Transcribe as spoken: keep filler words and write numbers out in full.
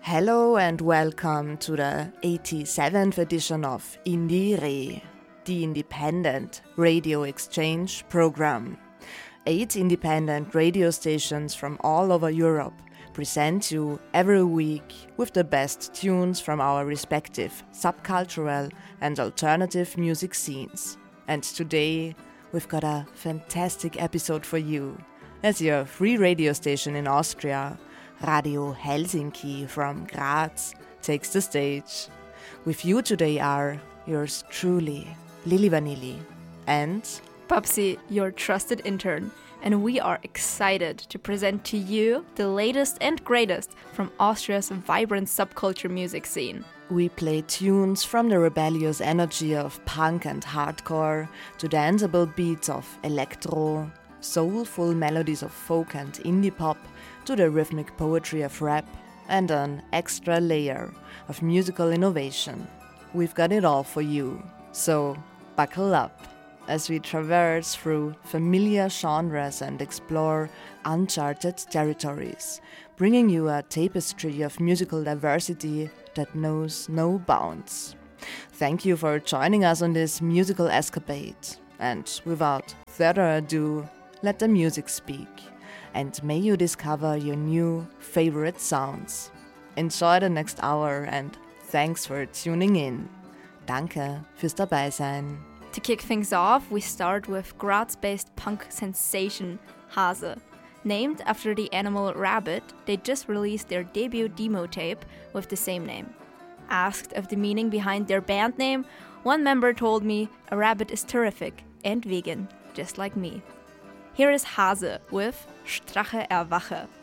Hello and welcome to the eighty-seventh edition of Indire, the Independent Radio Exchange program. Eight independent radio stations from all over Europe present you every week with the best tunes from our respective subcultural and alternative music scenes. And today we've got a fantastic episode for you, as your free radio station in Austria, Radio Helsinki from Graz, takes the stage. With you today are yours truly, Lili Vanilli and Babsi, your trusted intern, and we are excited to present to you the latest and greatest from Austria's vibrant subculture music scene. We play tunes from the rebellious energy of punk and hardcore to danceable beats of electro, soulful melodies of folk and indie pop, to the rhythmic poetry of rap and an extra layer of musical innovation. We've got it all for you, so buckle up as we traverse through familiar genres and explore uncharted territories, bringing you a tapestry of musical diversity that knows no bounds. Thank you for joining us on this musical escapade, and without further ado, let the music speak. And may you discover your new favorite sounds. Enjoy the next hour and thanks for tuning in. Danke fürs Dabeisein. To kick things off, we start with Graz-based punk sensation Hase. Named after the animal rabbit, they just released their debut demo tape with the same name. Asked of the meaning behind their band name, one member told me a rabbit is terrific and vegan, just like me. Here is Hase with Strache erwache.